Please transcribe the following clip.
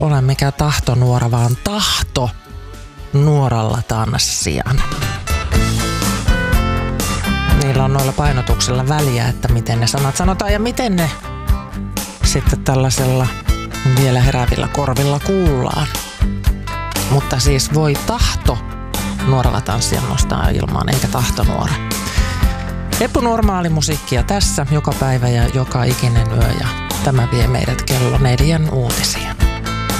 ole mikään tahtonuora, vaan tahto nuoralla tanssijan. Niillä on noilla painotuksilla väliä, että miten ne sanat sanotaan ja miten ne sitten tällaisella vielä heräävillä korvilla kuullaan. Mutta siis voi tahto nuoralla tanssijan nostaa ilmaan, eikä tahtonuora. Epänormaali musiikkia tässä joka päivä ja joka ikinen yö, ja tämä vie meidät kello 4 uutisiin.